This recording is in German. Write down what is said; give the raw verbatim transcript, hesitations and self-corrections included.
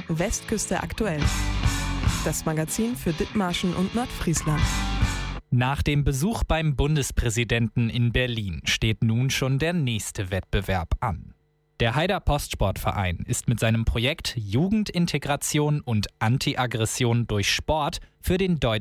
Westküste aktuell. Das Magazin für Dithmarschen und Nordfriesland. Nach dem Besuch beim Bundespräsidenten in Berlin steht nun schon der nächste Wettbewerb an. Der Haider Postsportverein ist mit seinem Projekt Jugendintegration und Anti-Aggression durch Sport für den deutschen